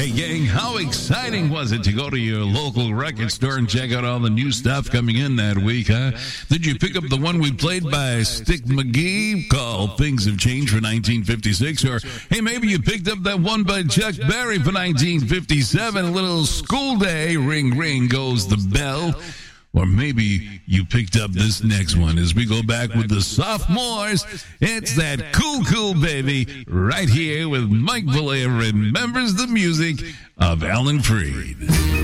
Hey, gang, how exciting was it to go to your local record store and check out all the new stuff coming in that week, huh? Did you pick up the one we played by Stick McGee called Things Have Changed for 1956? Or, hey, maybe you picked up that one by Chuck Berry for 1957, a little School Day, Ring Ring Goes the Bell. Or maybe you picked up this next one as we go back with the sophomores. It's that Cool Baby right here with Mike Valea remembers the music of Alan Freed.